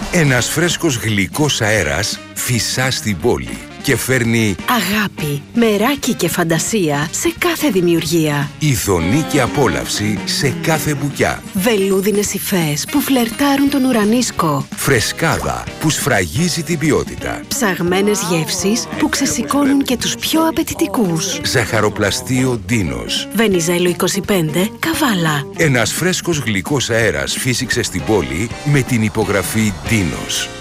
Ένας φρέσκος γλυκός αέρας φυσά στην πόλη και φέρνει αγάπη, μεράκι και φαντασία σε κάθε δημιουργία. ειδονή και απόλαυση σε κάθε μπουκιά. Βελούδινες υφές που φλερτάρουν τον ουρανίσκο. Φρεσκάδα που σφραγίζει την ποιότητα. Ψαγμένες γεύσεις που ξεσηκώνουν και τους πιο απαιτητικούς. Ζαχαροπλαστείο Ντίνος. Βενιζέλο 25, Καβάλα. Ένας φρέσκος γλυκός αέρας φύσηξε στην πόλη με την υπογραφή Ντίνος.